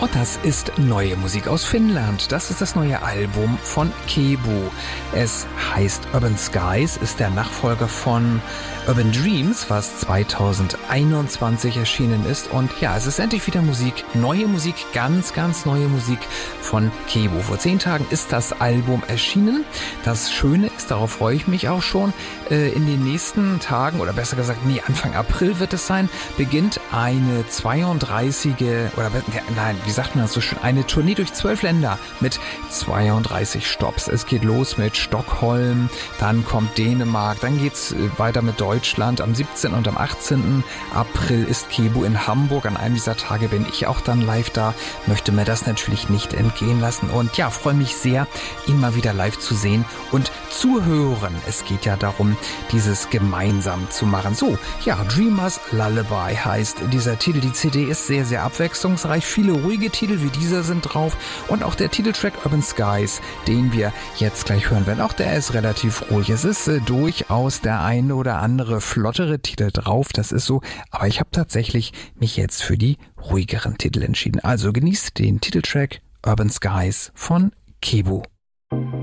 Und das ist neue Musik aus Finnland. Das ist das neue Album von Kebu. Es heißt Urban Skies, ist der Nachfolger von Urban Dreams, was 2021 erschienen ist. Und ja, es ist endlich wieder Musik, neue Musik, ganz, ganz neue Musik von Kebu. Vor 10 Tagen ist das Album erschienen. Das Schöne ist, darauf freue ich mich auch schon, in den nächsten Tagen, oder besser gesagt, Anfang April wird es sein, beginnt eine 32er, oder nein, wie sagt man das so schön, eine Tournee durch 12 Länder mit 32 Stopps. Es geht los mit Stockholm, dann kommt Dänemark, dann geht's weiter mit Deutschland. Am 17. und am 18. April ist Kebu in Hamburg. An einem dieser Tage bin ich auch dann live da, möchte mir das natürlich nicht entgehen lassen und ja, freue mich sehr, ihn mal wieder live zu sehen und zu hören. Es geht ja darum, dieses gemeinsam zu machen. So, ja, Dreamers Lullaby heißt dieser Titel. Die CD ist sehr, sehr abwechslungsreich. Viele ruhige Titel wie dieser sind drauf und auch der Titeltrack Urban Skies, den wir jetzt gleich hören werden, auch der ist relativ ruhig. Es ist durchaus der eine oder andere flottere Titel drauf, das ist so, aber ich habe tatsächlich mich jetzt für die ruhigeren Titel entschieden. Also genießt den Titeltrack Urban Skies von Kebu.